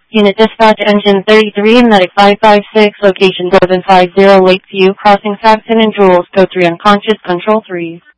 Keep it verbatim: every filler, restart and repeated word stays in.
Unit Dispatch Engine thirty-three, Medic five five six, location seven five zero Lakeview, crossing Saxon and Jules, code three unconscious, control three.